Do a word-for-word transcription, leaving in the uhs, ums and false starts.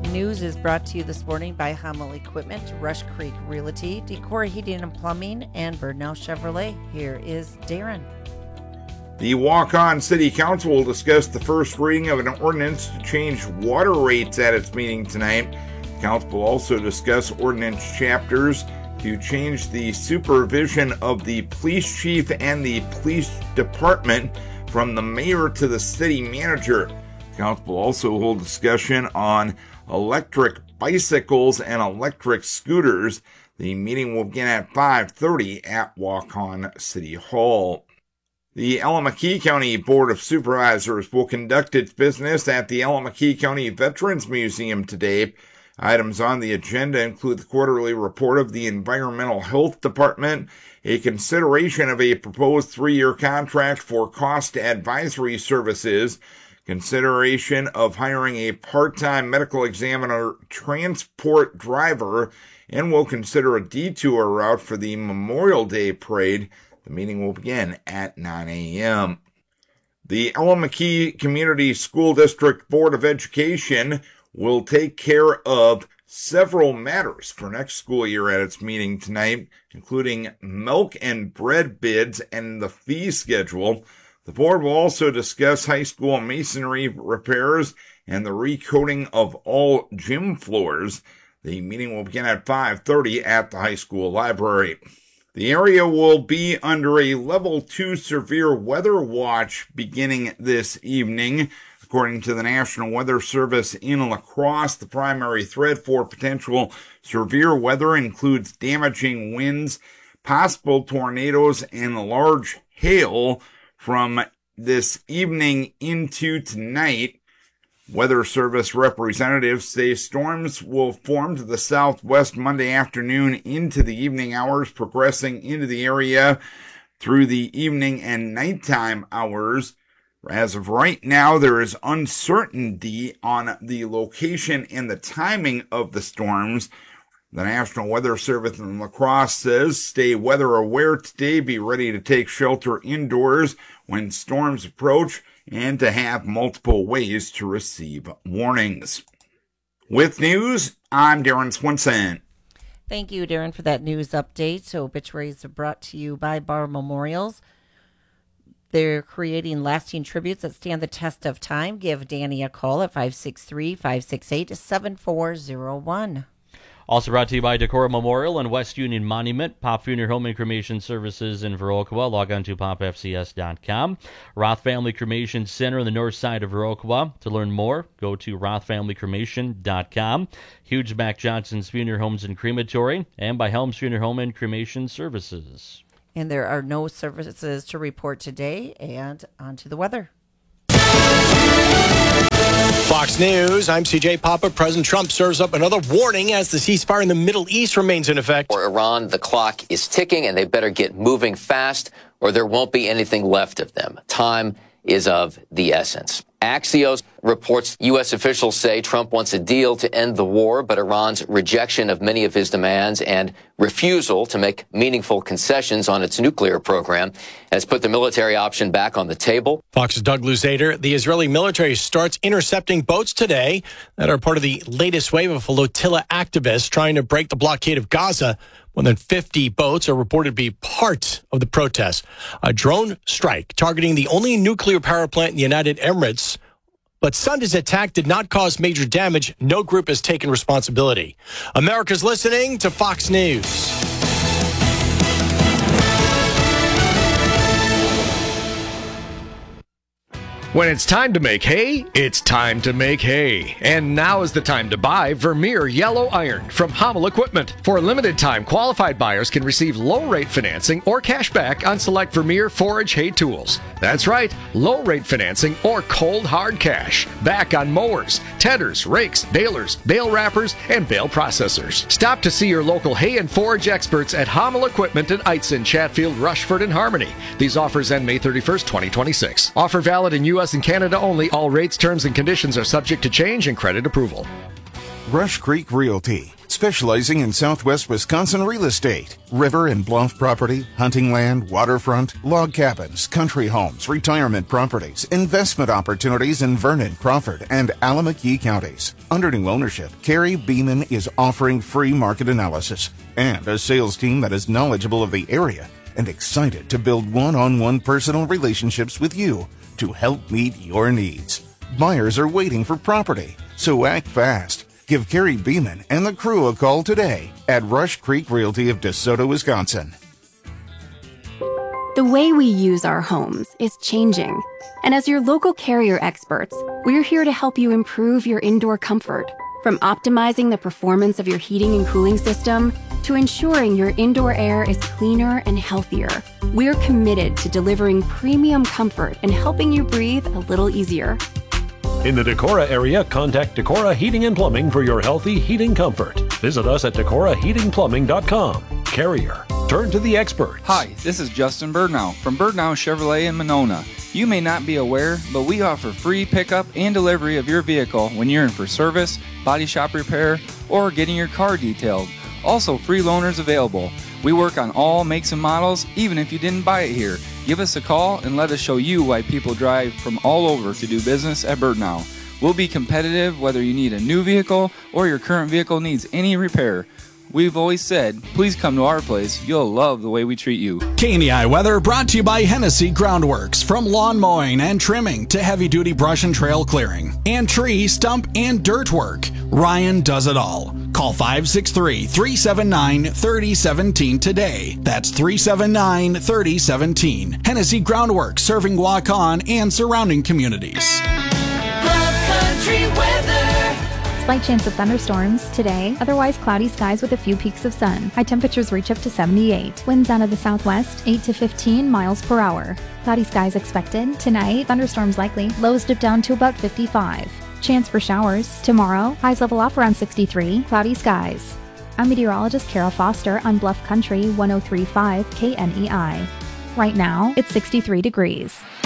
News is brought to you this morning by Hummel Equipment, Rush Creek Realty, Decor Heating and Plumbing, and Burnell Chevrolet. Here is Darren. The Waukon City Council will discuss the first reading of an ordinance to change water rates at its meeting tonight. The council will also discuss ordinance chapters to change the supervision of the police chief and the police department from the mayor to the city manager. The council will also hold discussion on electric bicycles and electric scooters. The meeting will begin at five thirty at Waukon City Hall. The Allamakee County Board of Supervisors will conduct its business at the Allamakee County Veterans Museum today. Items on the agenda include the quarterly report of the Environmental Health Department, a consideration of a proposed three-year contract for cost advisory services, consideration of hiring a part-time medical examiner transport driver, and will consider a detour route for the Memorial Day Parade. The meeting will begin at nine a.m. The Allamakee Community School District Board of Education will take care of several matters for next school year at its meeting tonight, including milk and bread bids and the fee schedule. The board will also discuss high school masonry repairs and the recoating of all gym floors. The meeting will begin at five thirty at the high school library. The area will be under a level two severe weather watch beginning this evening. According to the National Weather Service in La Crosse, the primary threat for potential severe weather includes damaging winds, possible tornadoes, and large hail from this evening into tonight. Weather Service representatives say storms will form to the southwest Monday afternoon into the evening hours, progressing into the area through the evening and nighttime hours. As of right now, there is uncertainty on the location and the timing of the storms. The National Weather Service in La Crosse says, stay weather aware today, be ready to take shelter indoors when storms approach, and to have multiple ways to receive warnings. With news, I'm Darren Swinson. Thank you, Darren, for that news update. So obituaries are brought to you by Bar Memorials. They're creating lasting tributes that stand the test of time. Give Danny a call at five six three, five six eight, seven four zero one. Also brought to you by Decorah Memorial and West Union Monument, Pop Funeral Home and Cremation Services in Viroqua. Log on to pop f c s dot com. Roth Family Cremation Center on the north side of Viroqua. To learn more, go to roth family cremation dot com. Huge Mac Johnson's Funeral Homes and Crematory, and by Helms Funeral Home and Cremation Services. And there are no services to report today. And on to the weather. Fox News, I'm C J Papa. President Trump serves up another warning as the ceasefire in the Middle East remains in effect. For Iran, the clock is ticking, and they better get moving fast, or there won't be anything left of them. Time is of the essence. Axios reports U S officials say Trump wants a deal to end the war, but Iran's rejection of many of his demands and refusal to make meaningful concessions on its nuclear program has put the military option back on the table. Fox's Doug Luzader. The Israeli military starts intercepting boats today that are part of the latest wave of flotilla activists trying to break the blockade of Gaza. More than fifty boats are reported to be part of the protests. A drone strike targeting the only nuclear power plant in the United Emirates. But Sunday's attack did not cause major damage. No group has taken responsibility. America's listening to Fox News. When it's time to make hay, it's time to make hay. And now is the time to buy Vermeer Yellow Iron from Hummel Equipment. For a limited time, qualified buyers can receive low-rate financing or cash back on select Vermeer forage hay tools. That's right, low-rate financing or cold hard cash. Back on mowers, tedders, rakes, balers, bale wrappers, and bale processors. Stop to see your local hay and forage experts at Hummel Equipment in Eitzen, Chatfield, Rushford, and Harmony. These offers end May thirty-first, twenty twenty-six. Offer valid in U S and Canada only. All rates, terms, and conditions are subject to change and credit approval. Rush Creek Realty, specializing in southwest Wisconsin real estate, river and bluff property, hunting land, waterfront, log cabins, country homes, retirement properties, investment opportunities in Vernon, Crawford, and Allamakee counties. Under new ownership, Carrie Beeman is offering free market analysis and a sales team that is knowledgeable of the area and excited to build one-on-one personal relationships with you to help meet your needs. Buyers are waiting for property, so act fast. Give Carrie Beeman and the crew a call today at Rush Creek Realty of DeSoto, Wisconsin. The way we use our homes is changing. And as your local Carrier experts, we're here to help you improve your indoor comfort. From optimizing the performance of your heating and cooling system to ensuring your indoor air is cleaner and healthier, we're committed to delivering premium comfort and helping you breathe a little easier. In the Decorah area, contact Decorah Heating and Plumbing for your healthy heating comfort. Visit us at decorah heating plumbing dot com. Carrier. Turn to the experts. Hi, this is Justin Birdnow from Birdnow Chevrolet in Monona. You may not be aware, but we offer free pickup and delivery of your vehicle when you're in for service, body shop repair, or getting your car detailed. Also, free loaners available. We work on all makes and models, even if you didn't buy it here. Give us a call and let us show you why people drive from all over to do business at Birdnow. We'll be competitive whether you need a new vehicle or your current vehicle needs any repair. We've always said, please come to our place. You'll love the way we treat you. K N E I weather brought to you by Hennessy Groundworks. From lawn mowing and trimming to heavy-duty brush and trail clearing and tree, stump, and dirt work, Ryan does it all. Call five six three, three seven nine, three oh one seven today. That's three seven nine, three oh one seven. Hennessy Groundworks, serving Waukon and surrounding communities. Bluff Country weather. Slight chance of thunderstorms today, otherwise cloudy skies with a few peaks of sun. High temperatures reach up to seventy-eight. Winds out of the southwest, eight to fifteen miles per hour. Cloudy skies expected. Tonight, thunderstorms likely. Lows dip down to about fifty-five. Chance for showers. Tomorrow, highs level off around sixty-three. Cloudy skies. I'm meteorologist Kara Foster on Bluff Country one oh three point five K N E I. Right now, it's sixty-three degrees.